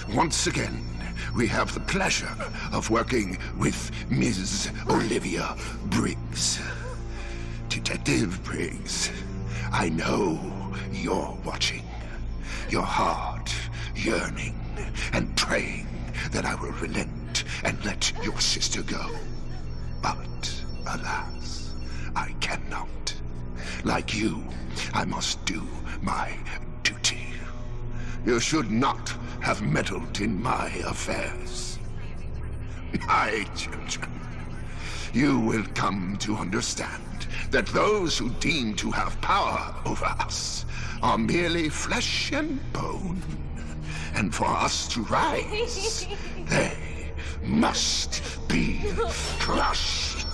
once again, we have the pleasure of working with Ms. Olivia Briggs. Detective Briggs, I know you're watching. Your heart yearning and praying that I will relent and let your sister go. But, alas, I cannot. Like you, I must do my duty. You should not have meddled in my affairs. My children, you will come to understand that those who deem to have power over us are merely flesh and bone. And for us to rise, they must be crushed.